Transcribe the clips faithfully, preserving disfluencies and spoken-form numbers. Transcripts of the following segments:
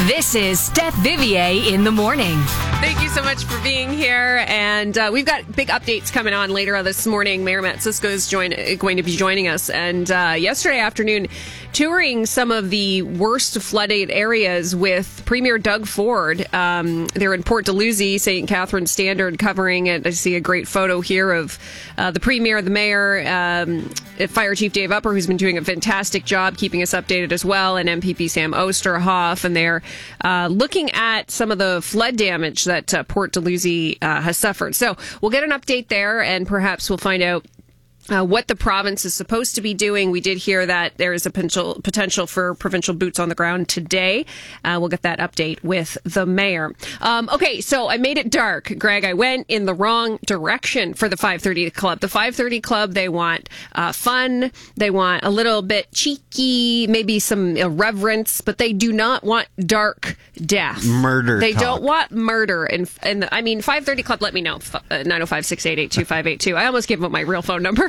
This is Steph Vivier in the morning. Thank you so much for being here. And uh, we've got big updates coming on later this morning. Mayor Matt Cisco is join- going to be joining us. And uh, yesterday afternoon, touring some of the worst flooded areas with Premier Doug Ford. Um, they're in Port Dalhousie, Saint Catharines Standard, covering it. I see a great photo here of uh, the Premier, the Mayor, um, Fire Chief Dave Upper, who's been doing a fantastic job keeping us updated as well, and M P P Sam Osterhoff. And they're uh, looking at some of the flood damage that uh, Port Dalhousie uh, has suffered. So we'll get an update there, and perhaps we'll find out Uh, what the province is supposed to be doing. We did hear that there is a potential potential for provincial boots on the ground today. Uh, we'll get that update with the mayor. Um, okay, so I made it dark, Greg. I went in the wrong direction for the five thirty Club. The five thirty Club, they want uh, fun. They want a little bit cheeky, maybe some irreverence, but they do not want dark death. Murder They talk. don't want murder. And, and I mean, five thirty Club, let me know. nine oh five, six eight eight, two five eight two. I almost gave up my real phone number.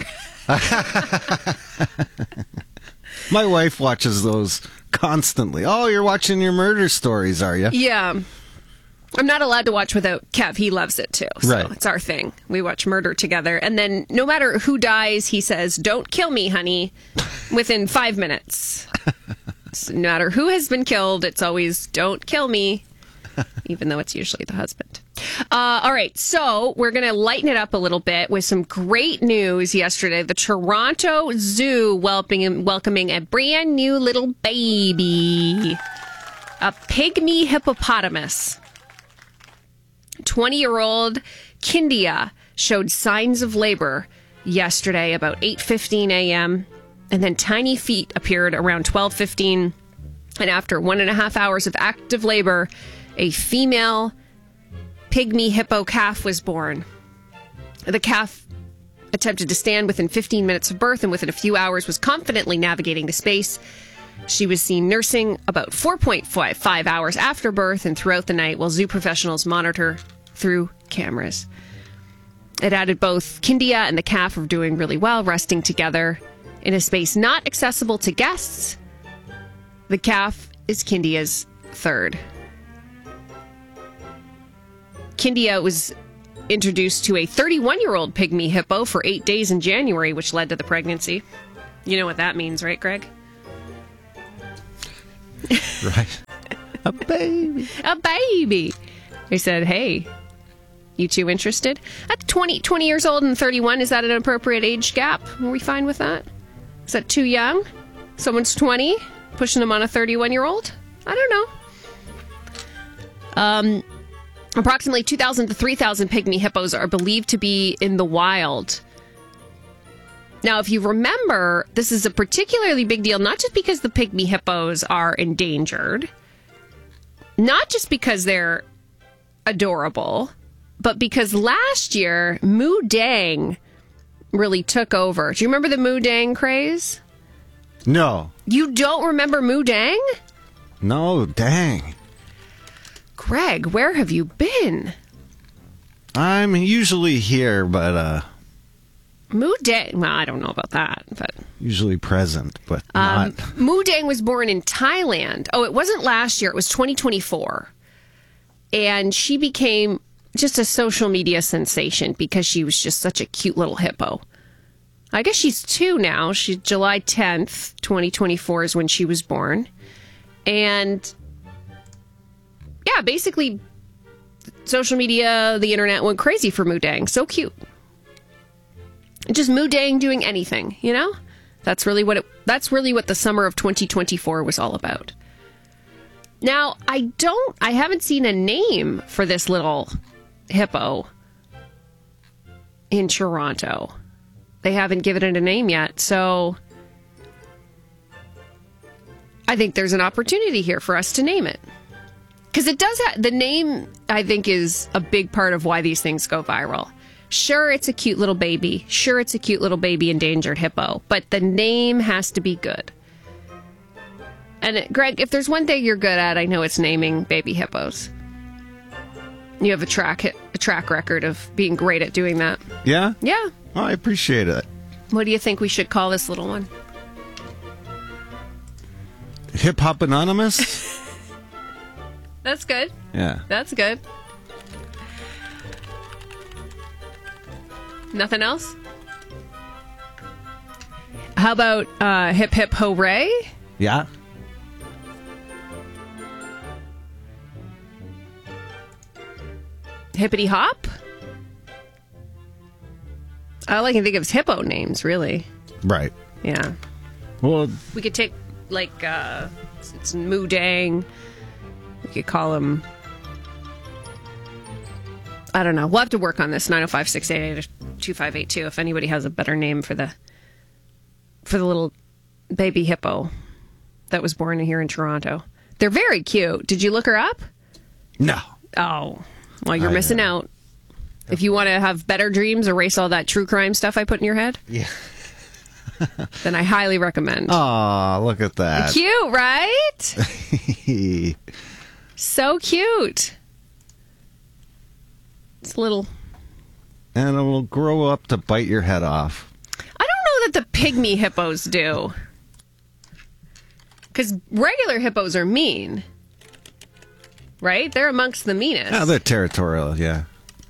My wife watches those constantly. Oh, you're watching your murder stories, are you? Yeah. I'm not allowed to watch without Kev. He loves it too. So Right. it's our thing. We watch murder together. And then no matter who dies, he says, "Don't kill me, honey," within five minutes. So no matter who has been killed, it's always, "Don't kill me," even though it's usually the husband. Uh, all right, so we're going to lighten it up a little bit with some great news yesterday. The Toronto Zoo welcoming, welcoming a brand new little baby, a pygmy hippopotamus. twenty-year-old Kindia showed signs of labor yesterday about eight fifteen a.m., and then tiny feet appeared around twelve fifteen, and after one and a half hours of active labor, a female pygmy hippo calf was born. The calf attempted to stand within fifteen minutes of birth, and within a few hours was confidently navigating the space. She was seen nursing about four point five hours after birth and throughout the night while zoo professionals monitor through cameras. It added both Kindia and the calf were doing really well, resting together in a space not accessible to guests. The calf is Kindia's third. Kindia was introduced to a thirty-one-year-old pygmy hippo for eight days in January, which led to the pregnancy. You know what that means, right, Greg? Right. A baby. A baby. They said, "Hey, you two interested?" At twenty, twenty years old and thirty-one, is that an appropriate age gap? Are we fine with that? Is that too young? Someone's twenty, pushing them on a thirty-one-year-old? I don't know. Um... Approximately two thousand to three thousand pygmy hippos are believed to be in the wild. Now, if you remember, this is a particularly big deal, not just because the pygmy hippos are endangered, not just because they're adorable, but because last year, Moo Dang really took over. Do you remember the Moo Dang craze? No. You don't remember Moo Dang? No, dang. Greg, where have you been? I'm usually here, but uh, Moo Dang, well, I don't know about that, but usually present, but um, not. Moo Dang was born in Thailand. Oh, it wasn't last year; it was twenty twenty-four, and she became just a social media sensation because she was just such a cute little hippo. I guess she's two now. She's July tenth, twenty twenty-four is when she was born, and yeah, basically, social media, the internet went crazy for Moo Dang. So cute. Just Moo Dang doing anything, you know? That's really what it, that's really what the summer of twenty twenty-four was all about. Now, I don't, I haven't seen a name for this little hippo in Toronto. They haven't given it a name yet, so I think there's an opportunity here for us to name it. Because it does have, the name, I think, is a big part of why these things go viral. Sure, it's a cute little baby. Sure, it's a cute little baby endangered hippo. But the name has to be good. And uh, Greg, if there's one thing you're good at, I know it's naming baby hippos. You have a track a track record of being great at doing that. Yeah? Yeah. Oh, I appreciate it. What do you think we should call this little one? Hip Hop Anonymous? That's good. Yeah. That's good. Nothing else? How about uh, Hip Hip Hooray? Yeah. Hippity Hop? All I can think of is hippo names, really. Right. Yeah. Well, We could take, like, uh, it's Moo Dang. We could call him, I don't know. We'll have to work on this. nine oh five, six eight eight, two five eight two if anybody has a better name for the for the little baby hippo that was born here in Toronto. They're very cute. Did you look her up? no. Oh, well, you're I, missing uh, out. If you want to have better dreams, erase all that true crime stuff I put in your head, Yeah. then I highly recommend. Oh, look at that. Cute, right? So cute. It's a little... And it will grow up to bite your head off. I don't know that the pygmy hippos do. Because regular hippos are mean. Right? They're amongst the meanest. Yeah, they're territorial, yeah.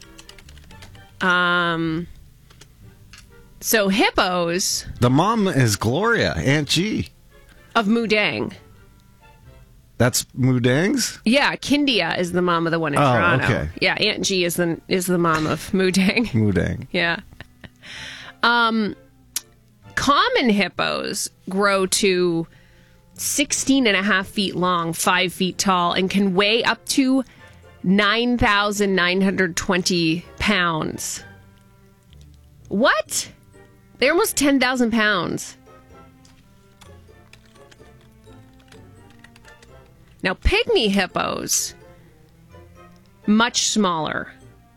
Um. So hippos The mom is Gloria, Aunt G. of Moo Dang. That's Mudang's? Yeah, Kindia is the mom of the one in Oh, Toronto. okay. Yeah, Aunt G is the is the mom of Moo Dang. Mudang. Yeah. Um, common hippos grow to sixteen and a half feet long, five feet tall, and can weigh up to nine thousand nine hundred twenty pounds. What? They're almost ten thousand pounds. Now, pygmy hippos, much smaller.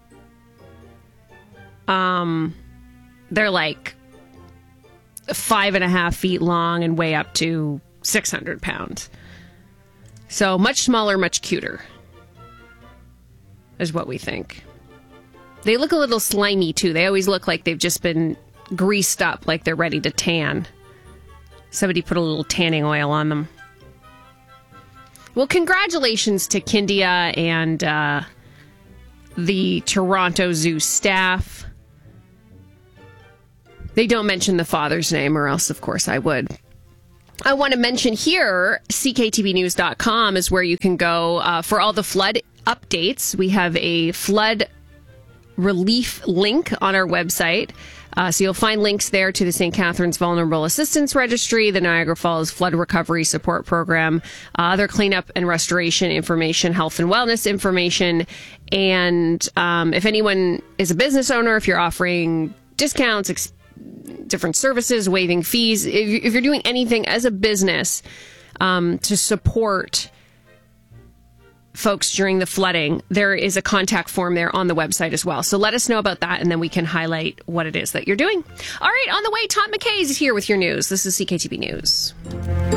Um, they're like five and a half feet long and weigh up to six hundred pounds. So much smaller, much cuter, is what we think. They look a little slimy, too. They always look like they've just been greased up, like they're ready to tan. Somebody put a little tanning oil on them. Well, congratulations to Kindia and uh, the Toronto Zoo staff. They don't mention the father's name, or else, of course, I would. I want to mention here, C K T V news dot com is where you can go uh, for all the flood updates. We have a flood relief link on our website. Uh, so you'll find links there to the Saint Catharines Vulnerable Assistance Registry, the Niagara Falls Flood Recovery Support Program, uh, other cleanup and restoration information, health and wellness information. And um, if anyone is a business owner, if you're offering discounts, ex- different services, waiving fees, if, you- if you're doing anything as a business um, to support folks during the flooding, there is a contact form there on the website as well. So let us know about that, and then we can highlight what it is that you're doing. All right, on the way, Tom McKay is here with your news. This is C K T V News.